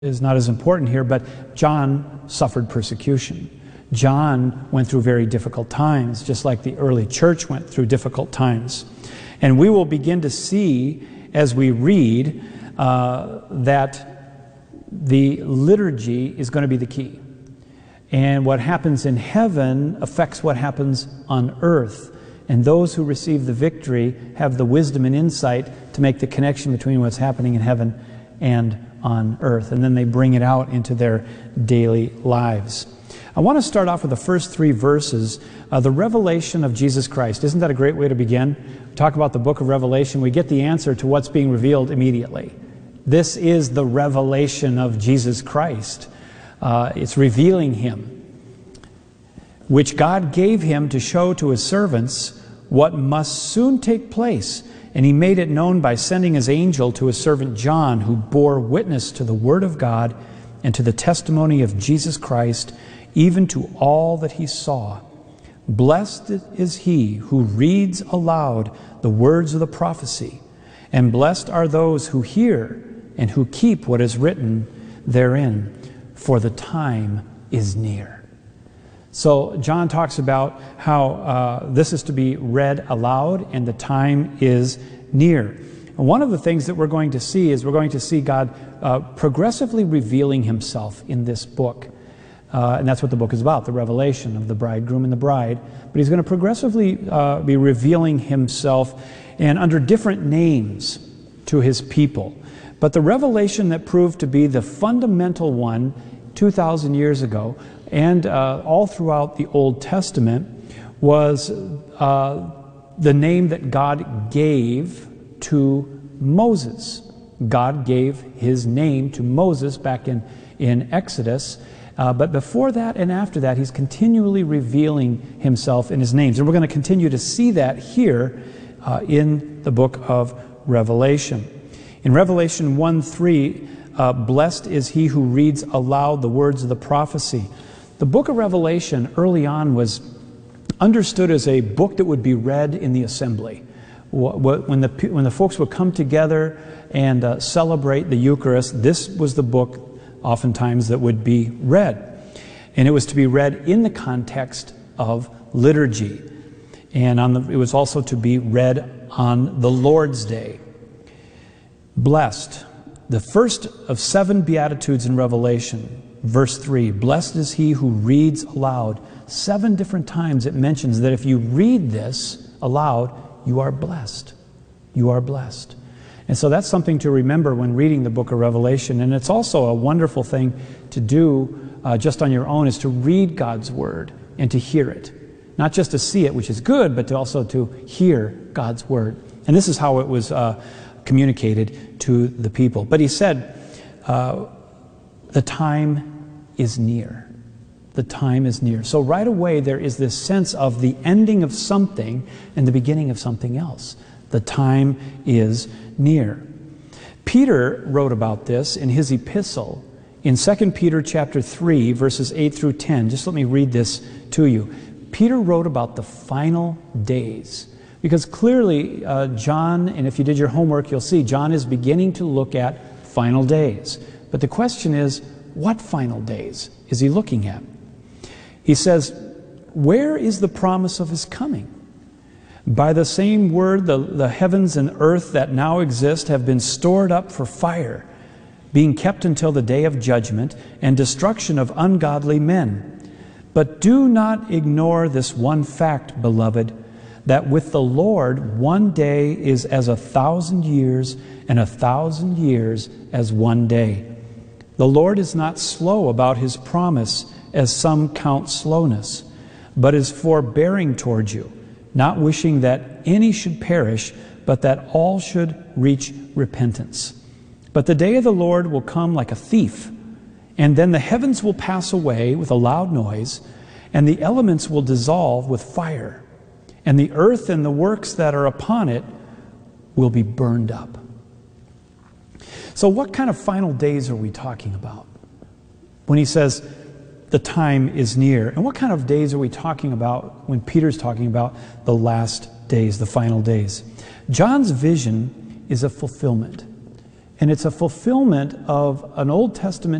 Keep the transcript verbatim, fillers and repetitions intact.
is not as important here, but John suffered persecution. John went through very difficult times, just like the early church went through difficult times. And we will begin to see, as we read, uh, that the liturgy is going to be the key. And what happens in heaven affects what happens on earth. And those who receive the victory have the wisdom and insight to make the connection between what's happening in heaven and on earth. And then they bring it out into their daily lives. I want to start off with the first three verses, uh, the revelation of Jesus Christ. Isn't that a great way to begin? We talk about the book of Revelation. We get the answer to what's being revealed immediately. This is the revelation of Jesus Christ. Uh, it's revealing Him, which God gave Him to show to His servants what must soon take place. And He made it known by sending His angel to His servant John, who bore witness to the Word of God and to the testimony of Jesus Christ, even to all that he saw. Blessed is he who reads aloud the words of the prophecy, and blessed are those who hear and who keep what is written therein, for the time is near. So John talks about how uh, this is to be read aloud and the time is near. And one of the things that we're going to see is we're going to see God uh, progressively revealing Himself in this book. Uh, and that's what the book is about, the revelation of the bridegroom and the bride. But He's going to progressively uh, be revealing Himself and under different names to His people. But the revelation that proved to be the fundamental one two thousand years ago and uh, all throughout the Old Testament was uh, the name that God gave to Moses. God gave His name to Moses back in, in Exodus. Uh, but before that and after that, He's continually revealing Himself in His names. And we're going to continue to see that here uh, in the book of Revelation. In Revelation one three, uh, blessed is he who reads aloud the words of the prophecy. The book of Revelation early on was understood as a book that would be read in the assembly. When the, when the folks would come together and uh, celebrate the Eucharist, this was the book oftentimes that would be read. And it was to be read in the context of liturgy. And on the, it was also to be read on the Lord's Day. Blessed, the first of seven Beatitudes in Revelation, verse three, blessed is he who reads aloud. Seven different times it mentions that if you read this aloud, you are blessed. You are blessed. And so that's something to remember when reading the book of Revelation. And it's also a wonderful thing to do uh, just on your own, is to read God's Word and to hear it. Not just to see it, which is good, but to also to hear God's Word. And this is how it was uh, communicated to the people. But He said, uh, the time is near. The time is near. So right away there is this sense of the ending of something and the beginning of something else. The time is near. Peter wrote about this in his epistle in Second Peter chapter three, verses eight through ten. Just let me read this to you. Peter wrote about the final days. Because clearly uh, John, and if you did your homework, you'll see John is beginning to look at final days. But the question is, what final days is he looking at? He says, where is the promise of His coming? By the same word, the, the heavens and earth that now exist have been stored up for fire, being kept until the day of judgment and destruction of ungodly men. But do not ignore this one fact, beloved, that with the Lord one day is as a thousand years, and a thousand years as one day. The Lord is not slow about His promise, as some count slowness, but is forbearing toward you, not wishing that any should perish, but that all should reach repentance. But the day of the Lord will come like a thief, and then the heavens will pass away with a loud noise, and the elements will dissolve with fire, and the earth and the works that are upon it will be burned up. So what kind of final days are we talking about when he says the time is near? And what kind of days are we talking about when Peter's talking about the last days, the final days? John's vision is a fulfillment. And it's a fulfillment of an Old Testament